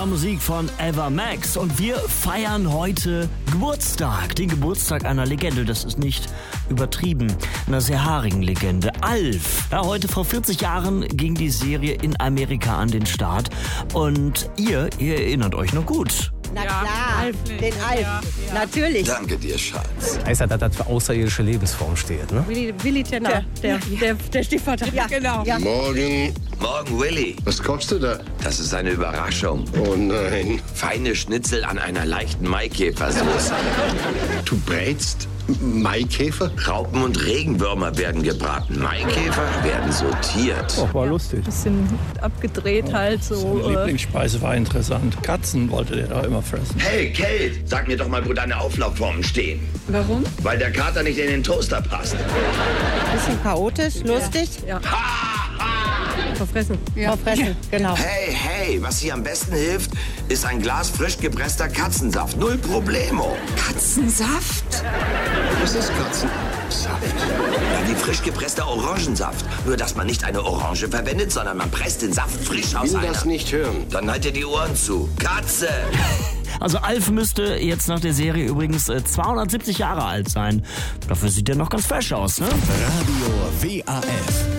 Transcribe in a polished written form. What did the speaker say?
war Musik von Ava Max und wir feiern heute Geburtstag. Den Geburtstag einer Legende, das ist nicht übertrieben, einer sehr haarigen Legende. Alf. Ja, heute vor 40 Jahren ging die Serie in Amerika an den Start und ihr erinnert euch noch gut. Na klar, Alf, den Alf, ja. natürlich. Danke dir, Schatz. Heißt ja, dass das für außerirdische Lebensform steht, ne? Willi Tenner, der Stiefvater. Ja, genau. Ja. Morgen. Morgen, Willi. Was kochst du da? Das ist eine Überraschung. Oh nein. Feine Schnitzel an einer leichten Maikäfersoße. Du brätst Maikäfer? Raupen und Regenwürmer werden gebraten. Maikäfer werden sortiert. Oh, war lustig. Bisschen abgedreht halt so. Seine Lieblingsspeise war interessant. Katzen wollte der da immer fressen. Hey, Kate, sag mir doch mal, wo deine Auflaufformen stehen. Warum? Weil der Kater nicht in den Toaster passt. Bisschen chaotisch, lustig. Ja. Verfressen. Verfressen, genau. Hey, was hier am besten hilft, ist ein Glas frisch gepresster Katzensaft. Null Problemo. Katzensaft? Was ist Katzensaft? Ja, wie frisch gepresster Orangensaft. Nur, dass man nicht eine Orange verwendet, sondern man presst den Saft frisch aus Ich will einer. das nicht hören. Dann halt dir die Ohren zu. Katze! Also Alf müsste jetzt nach der Serie übrigens 270 Jahre alt sein. Dafür sieht er noch ganz fresh aus, ne? Radio WAF.